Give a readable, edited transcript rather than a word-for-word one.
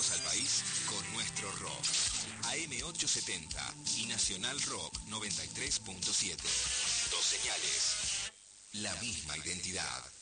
Llegamos al país con nuestro rock. AM870 y Nacional Rock 93.7. Dos señales. La misma identidad.